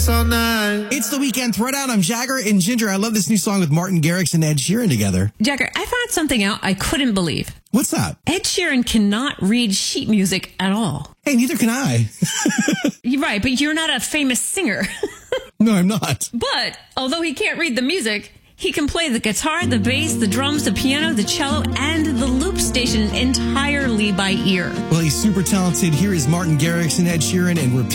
dance all night. It's the Weekend Throwdown. I'm Jagger and Ginger. I love this new song with Martin Garrix and Ed Sheeran together. Jagger, I found something out I couldn't believe. What's that? Ed Sheeran cannot read sheet music at all. Hey, neither can I. You're right, but you're not a famous singer. No, I'm not. But although he can't read the music, he can play the guitar, the bass, the drums, the piano, the cello, and the loop station entirely by ear. Well, he's super talented. Here is Martin Garrix and Ed Sheeran and Repeat.